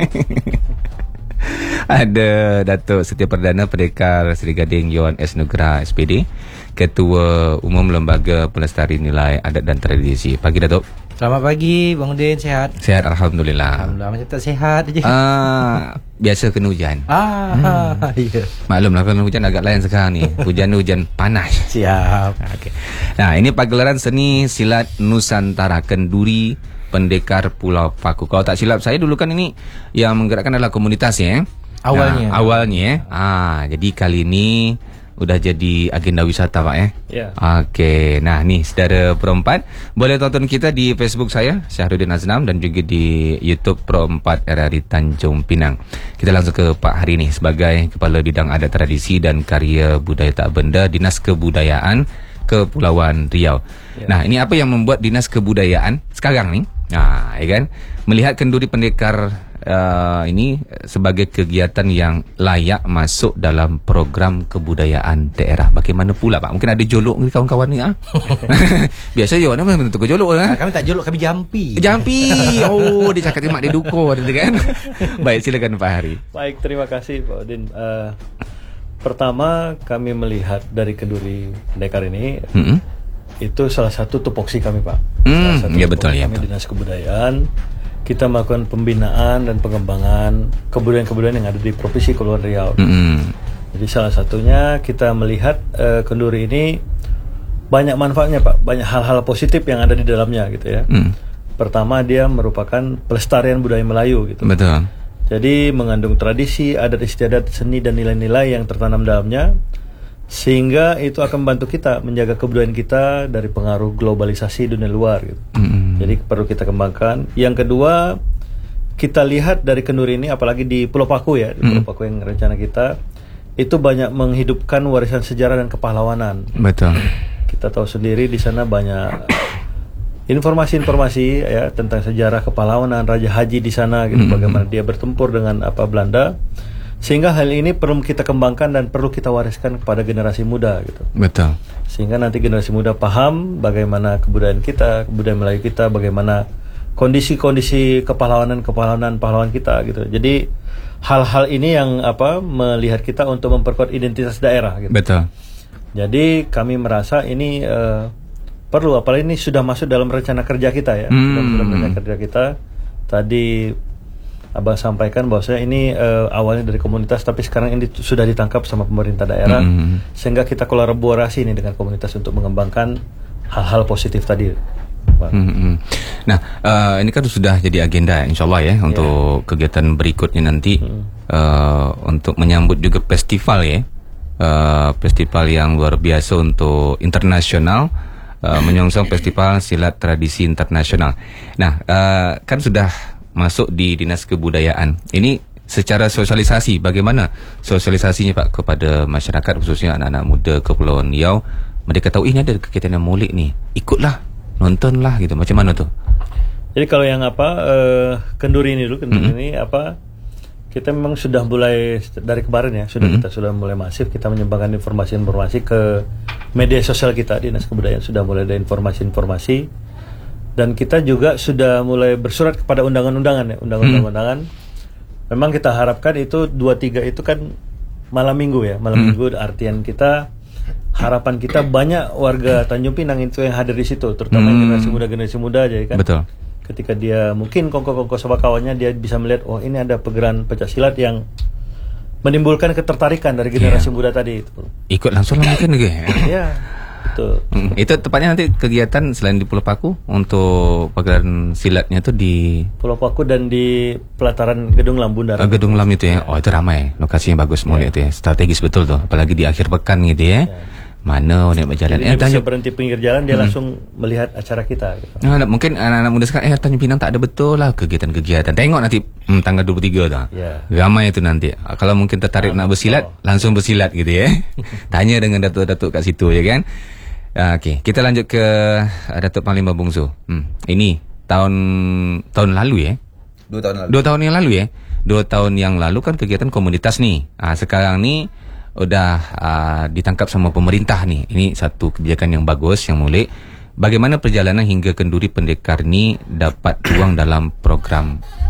Ada Datuk Setia Perdana Pendekar Seri Gading Yohan S. Nugraha SPD, Ketua Umum Lembaga Pelestari Nilai Adat dan Tradisi. Pagi Datuk. Selamat pagi Bang Udin, sehat? Sehat Alhamdulillah. Alhamdulillah, macam tak sehat je. Biasa kena hujan. Ya. Maklumlah kena hujan agak lain sekarang ni. Hujan panas. Siap. Okay. Nah, ini pagelaran seni silat Nusantara Kenduri Pendekar Pulau Paku. Kalau tak silap saya dulu kan ini yang menggerakkan adalah komunitas ya. Awalnya. Awalnya. Jadi kali ini udah jadi agenda wisata Pak ya. Ya. Okey. Nah, ni saudara Pro 4 boleh tonton kita di Facebook saya Syahrudin Aznam dan juga di YouTube Pro 4 RRI Tanjung Pinang. Kita langsung ke Pak Hari ni sebagai Kepala Bidang Adat Tradisi dan Karya Budaya Tak Benda Dinas Kebudayaan Kepulauan Riau. Ya. Nah, ini apa yang membuat Dinas Kebudayaan sekarang ni ya kan melihat kenduri pendekar ini sebagai kegiatan yang layak masuk dalam program kebudayaan daerah. Bagaimana pula Pak? Mungkin ada jolok ni kawan-kawan ni Biasa je orang memang tentu jolok Kami tak jolok, kami jampi. Oh, dia cakap mak dia dukur kan. Baik, silakan Pak Hari. Baik, terima kasih Pak Udin. Pertama, kami melihat dari kenduri pendekar ini itu salah satu tupoksi kami Pak. Ya betul ya. Kami Dinas Kebudayaan, kita melakukan pembinaan dan pengembangan kebudayaan-kebudayaan yang ada di Provinsi Kepulauan Riau. Jadi salah satunya kita melihat kenduri ini banyak manfaatnya Pak, banyak hal-hal positif yang ada di dalamnya gitu ya. Pertama, dia merupakan pelestarian budaya Melayu gitu. Betul. Jadi mengandung tradisi, adat istiadat, seni dan nilai-nilai yang tertanam dalamnya, sehingga itu akan membantu kita menjaga kebudayaan kita dari pengaruh globalisasi dunia luar gitu. Jadi perlu kita kembangkan. Yang kedua, kita lihat dari kenduri ini, apalagi di Pulau Paku ya, di Pulau Paku yang rencana kita, itu banyak menghidupkan warisan sejarah dan kepahlawanan. Betul. Kita tahu sendiri di sana banyak informasi-informasi ya tentang sejarah kepahlawanan Raja Haji di sana gitu, bagaimana dia bertempur dengan Belanda. Sehingga hal ini perlu kita kembangkan dan perlu kita wariskan kepada generasi muda gitu. Betul. Sehingga nanti generasi muda paham bagaimana kebudayaan kita, kebudayaan Melayu kita, bagaimana kondisi-kondisi kepahlawanan pahlawan kita gitu. Jadi hal-hal ini yang melihat kita untuk memperkuat identitas daerah gitu. Betul. Jadi kami merasa ini perlu, apalagi ini sudah masuk dalam rencana kerja kita ya. Dalam rencana kerja kita tadi Abang sampaikan bahwasanya ini awalnya dari komunitas, tapi sekarang ini sudah ditangkap sama pemerintah daerah, sehingga kita kolaborasi ini dengan komunitas untuk mengembangkan hal-hal positif tadi. Nah, ini kan sudah jadi agenda insyaAllah ya untuk kegiatan berikutnya nanti untuk menyambut juga festival ya, festival yang luar biasa untuk internasional, menyongsong festival silat tradisi internasional. Nah, kan sudah masuk di Dinas Kebudayaan. Ini secara sosialisasi, bagaimana sosialisasinya Pak kepada masyarakat, khususnya anak-anak muda Kepulauan Riau? Mereka tahu ini ada kegiatan yang Maulid ni, ikutlah, nontonlah gitu. Macam mana tu? Jadi kalau yang kenduri ini dulu, ini kita memang sudah mulai dari kemarin ya, kita sudah mulai masif kita menyebarkan informasi-informasi ke media sosial kita. Dinas Kebudayaan sudah mulai ada informasi-informasi. Dan kita juga sudah mulai bersurat kepada undangan-undangan ya, undangan-undangan. Memang kita harapkan itu 2-3 itu kan malam minggu ya, malam minggu, artian kita, harapan kita banyak warga Tanjung Pinang itu yang hadir di situ, terutama generasi muda aja kan. Betul. Ketika dia mungkin kongko-kongko sama kawannya, dia bisa melihat ini ada pegerahan pencak-silat yang menimbulkan ketertarikan dari generasi muda tadi itu. Ikut langsung lah mungkin gitu ya. Iya. Betul. Itu tepatnya nanti kegiatan selain di Pulau Paku untuk pagelaran silatnya tu di Pulau Paku dan di pelataran Gedung Lam Bundaran. Gedung Lam itu ya. Oh, itu ramai. Lokasinya bagus mau lihat tu ya. Strategis betul tu. Apalagi di akhir pekan gitu ya. Mana nak berjalan? Dia bisa berhenti pinggir jalan, dia langsung melihat acara kita gitu. Nah, mungkin anak-anak muda sekarang Tanjung Pinang tak ada betul lah kegiatan-kegiatan. Tengok nanti tanggal 23 tu. Ramai itu nanti. Kalau mungkin tertarik nak bersilat, langsung bersilat gitu ya. Tanya dengan datuk-datuk kat situ ya kan. Okey, kita lanjut ke Datuk Panglima Bungsu. Ini tahun lalu ya. 2 tahun yang lalu ya. 2 tahun yang lalu kan kegiatan komunitas nih. Sekarang ni udah ditangkap sama pemerintah nih. Ini satu kebijakan yang bagus, yang mulik. Bagaimana perjalanan hingga kenduri pendekar ni dapat tuang dalam program